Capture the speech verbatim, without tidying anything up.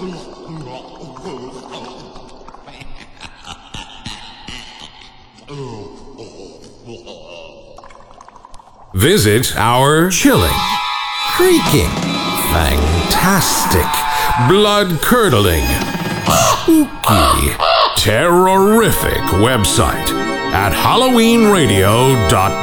Visit our chilling, creaking, fantastic, blood-curdling, spooky, terrorific website at halloween radio dot